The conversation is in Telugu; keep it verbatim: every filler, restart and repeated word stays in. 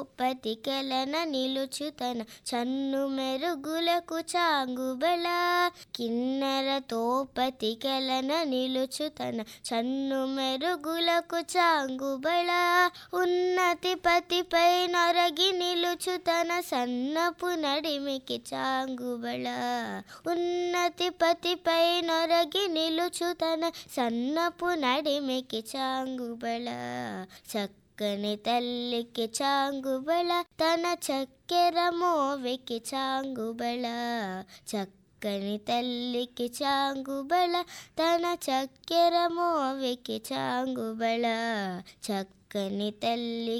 పతికెలన నిలుచుతన చన్ను మెరుగులకు చాంగుబళ. కిన్నెరతో పతికెలన నిలుచుతన చన్ను మెరుగులకు చాంగుబళ. ఉన్నతి పతిపై నొరగి నిలుచుతన సన్నపు నడిమికి చాంగుబళ. ఉన్నతి పతిపై నొరగి నిలుచుతన సన్నపు నడిమికి చాంగుబళ. చక్కని తల్లికి చాంగుబళ తన చక్కెర మోవికి చాంగుబళ. చక్కని తల్లికి చాంగుబళ తన చక్కెర మోవికి చాంగుబళ. చక్కని తల్లి